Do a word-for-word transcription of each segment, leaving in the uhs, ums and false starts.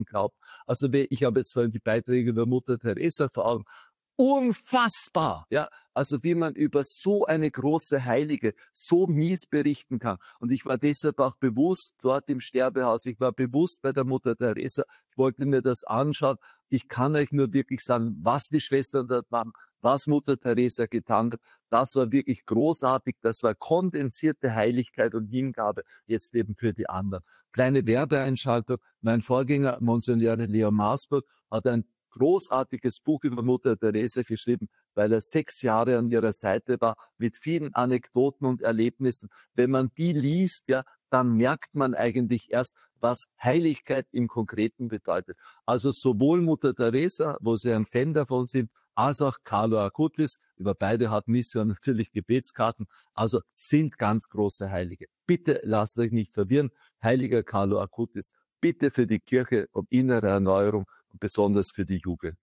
glaubt. Also we ich habe jetzt vorhin die Beiträge über Mutter Teresa vor Augen. Unfassbar, ja, also wie man über so eine große Heilige so mies berichten kann. Und ich war deshalb auch bewusst dort im Sterbehaus. Ich war bewusst bei der Mutter Teresa. Ich wollte mir das anschauen. Ich kann euch nur wirklich sagen, was die Schwestern dort machen, was Mutter Teresa getan hat. Das war wirklich großartig. Das war kondensierte Heiligkeit und Hingabe jetzt eben für die anderen. Kleine Werbeeinschaltung. Mein Vorgänger, Monsignore Leo Marsburg, hat ein großartiges Buch über Mutter Teresa geschrieben, weil er sechs Jahre an ihrer Seite war, mit vielen Anekdoten und Erlebnissen. Wenn man die liest, ja, dann merkt man eigentlich erst, was Heiligkeit im Konkreten bedeutet. Also sowohl Mutter Teresa, wo Sie ein Fan davon sind, als auch Carlo Acutis, über beide hat Mission natürlich Gebetskarten, also sind ganz große Heilige. Bitte lasst euch nicht verwirren, heiliger Carlo Acutis, bitte für die Kirche um innere Erneuerung, besonders für die Jugend.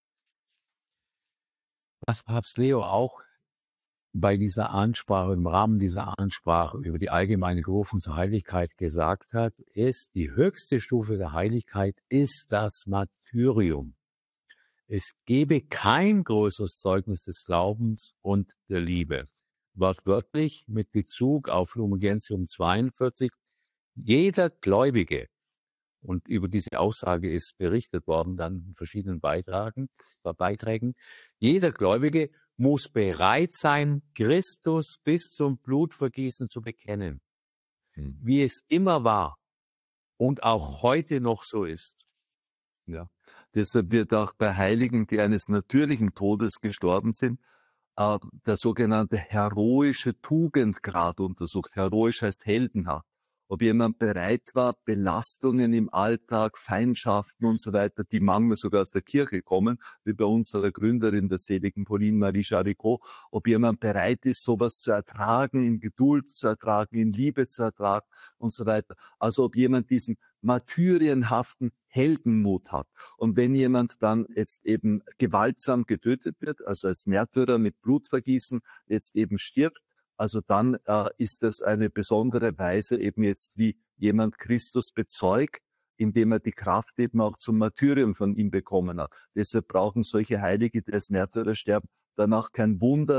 Was Papst Leo auch bei dieser Ansprache, im Rahmen dieser Ansprache über die allgemeine Berufung zur Heiligkeit gesagt hat, ist, die höchste Stufe der Heiligkeit ist das Martyrium. Es gebe kein größeres Zeugnis des Glaubens und der Liebe. Wortwörtlich mit Bezug auf Lumen Gentium zweiundvierzig, jeder Gläubige, und über diese Aussage ist berichtet worden dann in verschiedenen Beitragen, Beiträgen. Jeder Gläubige muss bereit sein, Christus bis zum Blutvergießen zu bekennen, hm. wie es immer war und auch heute noch so ist. Ja, deshalb wird auch bei Heiligen, die eines natürlichen Todes gestorben sind, äh, der sogenannte heroische Tugendgrad untersucht. Heroisch heißt heldenhaft. Ob jemand bereit war, Belastungen im Alltag, Feindschaften und so weiter, die manchmal sogar aus der Kirche kommen, wie bei unserer Gründerin, der seligen Pauline Marie Jaricot, ob jemand bereit ist, sowas zu ertragen, in Geduld zu ertragen, in Liebe zu ertragen und so weiter. Also ob jemand diesen martyrienhaften Heldenmut hat. Und wenn jemand dann jetzt eben gewaltsam getötet wird, also als Märtyrer mit Blutvergießen jetzt eben stirbt, also dann äh, ist das eine besondere Weise eben jetzt, wie jemand Christus bezeugt, indem er die Kraft eben auch zum Martyrium von ihm bekommen hat. Deshalb brauchen solche Heilige, die als Märtyrer sterben, danach kein Wunder,